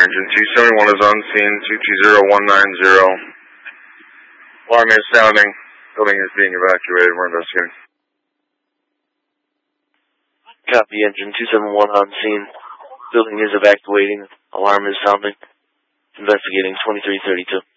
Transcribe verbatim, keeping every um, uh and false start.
Engine two seventy-one is on scene, two two zero one nine zero. Alarm is sounding. Building is being evacuated. We're investigating. Copy, Engine two seventy-one on scene. Building is evacuating. Alarm is sounding. Investigating twenty-three thirty-two.